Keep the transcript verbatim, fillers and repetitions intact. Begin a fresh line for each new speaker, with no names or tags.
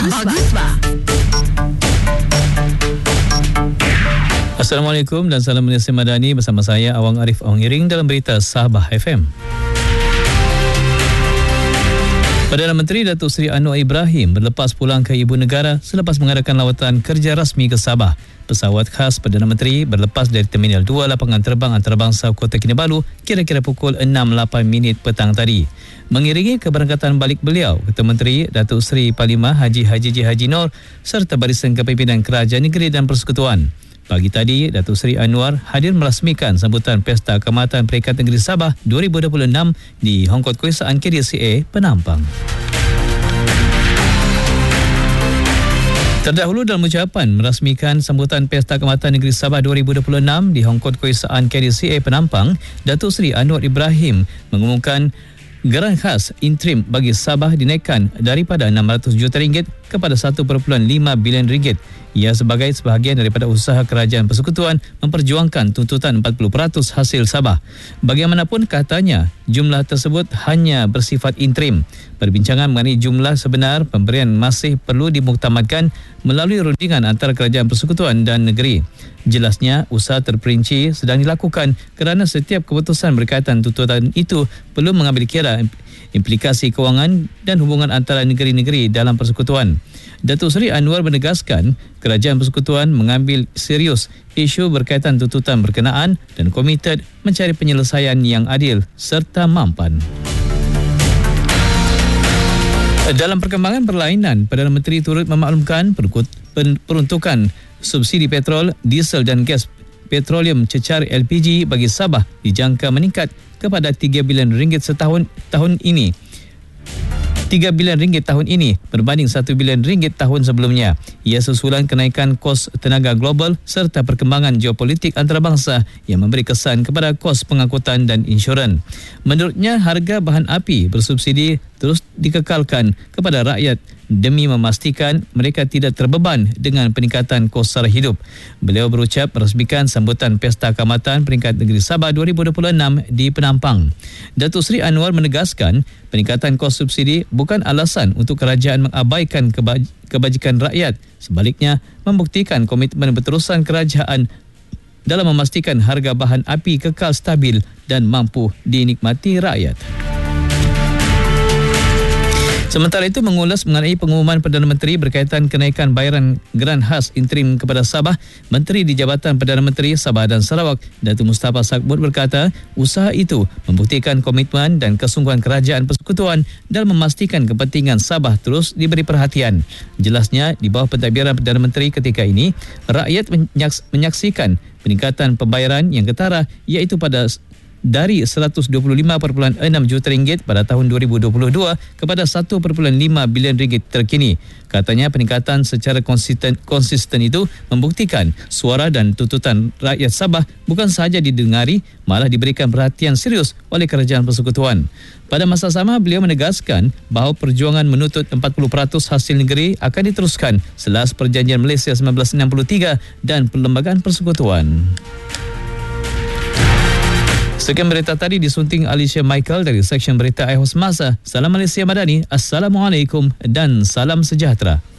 Baguslah.
Assalamualaikum dan salam Malaysia Madani, bersama saya Awang Arif Awang Iring dalam berita Sabah F M. Perdana Menteri Datuk Seri Anwar Ibrahim berlepas pulang ke ibu negara selepas mengadakan lawatan kerja rasmi ke Sabah. Pesawat khas Perdana Menteri berlepas dari Terminal dua Lapangan Terbang Antarabangsa Kota Kinabalu kira-kira pukul enam lapan minit petang tadi. Mengiringi keberangkatan balik beliau, Ketua Menteri Datuk Seri Parlimen Haji Haji J. Haji Nur serta barisan kepimpinan Kerajaan Negeri dan Persekutuan. Pagi tadi, Datuk Seri Anwar hadir merasmikan sambutan Pesta Keamatan Peringkat Negeri Sabah dua ribu dua puluh enam di Hongkong Kewisahan K D C A Penampang. Terdahulu dalam ucapan merasmikan sambutan Pesta Keamatan Negeri Sabah dua ribu dua puluh enam di Hongkong Kewisahan K D C A Penampang, Datuk Seri Anwar Ibrahim mengumumkan geran khas interim bagi Sabah dinaikkan daripada enam ratus juta ringgit kepada satu perpuluhan lima bilion ringgit. Ia sebagai sebahagian daripada usaha Kerajaan Persekutuan memperjuangkan tuntutan empat puluh peratus hasil Sabah. Bagaimanapun katanya, jumlah tersebut hanya bersifat interim. Perbincangan mengenai jumlah sebenar pemberian masih perlu dimuktamadkan melalui rundingan antara Kerajaan Persekutuan dan negeri. Jelasnya, usaha terperinci sedang dilakukan kerana setiap keputusan berkaitan tuntutan itu perlu mengambil kira implikasi kewangan dan hubungan antara negeri-negeri dalam persekutuan. Datuk Seri Anwar menegaskan Kerajaan Persekutuan mengambil serius isu berkaitan tuntutan berkenaan dan komited mencari penyelesaian yang adil serta mampan. Dalam perkembangan berlainan, Perdana Menteri turut memaklumkan peruntukan subsidi petrol, diesel dan gas petroleum cecar L P G bagi Sabah dijangka meningkat kepada tiga bilion ringgit setahun tahun ini. tiga bilion ringgit tahun ini berbanding satu bilion ringgit tahun sebelumnya. Ia susulan kenaikan kos tenaga global serta perkembangan geopolitik antarabangsa yang memberi kesan kepada kos pengangkutan dan insurans. Menurutnya, harga bahan api bersubsidi terus dikekalkan kepada rakyat demi memastikan mereka tidak terbeban dengan peningkatan kos sara hidup. Beliau berucap merasmikan sambutan Pesta Keamatan Peringkat Negeri Sabah dua ribu dua puluh enam di Penampang. Datuk Seri Anwar menegaskan peningkatan kos subsidi bukan alasan untuk kerajaan mengabaikan kebaj- kebajikan rakyat. Sebaliknya, membuktikan komitmen berterusan kerajaan dalam memastikan harga bahan api kekal stabil dan mampu dinikmati rakyat. Sementara itu, mengulas mengenai pengumuman Perdana Menteri berkaitan kenaikan bayaran geran khas interim kepada Sabah, Menteri di Jabatan Perdana Menteri Sabah dan Sarawak, Datuk Mustafa Sakmud berkata, usaha itu membuktikan komitmen dan kesungguhan Kerajaan Persekutuan dalam memastikan kepentingan Sabah terus diberi perhatian. Jelasnya, di bawah pentadbiran Perdana Menteri ketika ini, rakyat menyaks- menyaksikan peningkatan pembayaran yang ketara, iaitu pada dari seratus dua puluh lima perpuluhan enam juta ringgit pada tahun dua ribu dua puluh dua kepada satu perpuluhan lima bilion ringgit terkini. Katanya peningkatan secara konsisten, konsisten itu membuktikan suara dan tuntutan rakyat Sabah bukan sahaja didengari, malah diberikan perhatian serius oleh Kerajaan Persekutuan. Pada masa sama, beliau menegaskan bahawa perjuangan menuntut empat puluh peratus hasil negeri akan diteruskan selepas Perjanjian Malaysia seribu sembilan ratus enam puluh tiga dan Perlembagaan Persekutuan. Sekian berita tadi disunting Alicia Michael dari Seksyen Berita iHost Masa. Salam Malaysia Madani, Assalamualaikum dan salam sejahtera.